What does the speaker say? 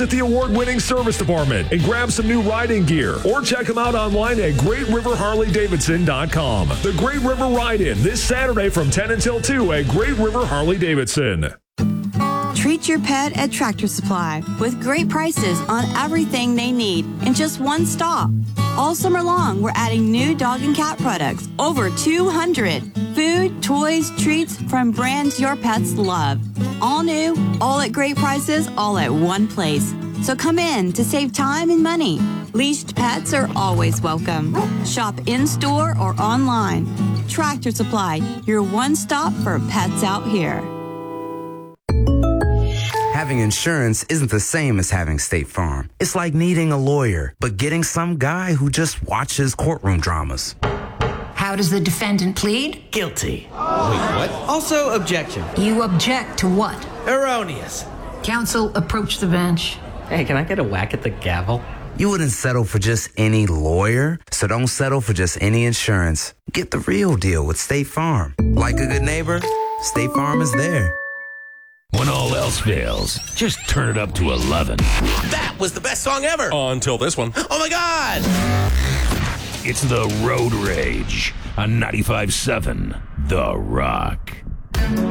visit the award-winning service department and grab some new riding gear, or check them out online at GreatRiverHarley-Davidson.com. The Great River Ride-In this Saturday from 10 until 2 at Great River Harley-Davidson. Treat your pet at Tractor Supply with great prices on everything they need in just one stop. All summer long, we're adding new dog and cat products, over 200. Food, toys, treats from brands your pets love. All new, all at great prices, all at one place. So come in to save time and money. Leashed pets are always welcome. Shop in-store or online. Tractor Supply, your one stop for pets out here. Having insurance isn't the same as having State Farm. It's like needing a lawyer, but getting some guy who just watches courtroom dramas. How does the defendant plead? Guilty. Wait, what? Also, objection. You object to what? Erroneous. Counsel, approach the bench. Hey, can I get a whack at the gavel? You wouldn't settle for just any lawyer, so don't settle for just any insurance. Get the real deal with State Farm. Like a good neighbor, State Farm is there. When all else fails, just turn it up to 11. That was the best song ever. Until this one. Oh my God. It's the Road Rage on 95.7 The Rock.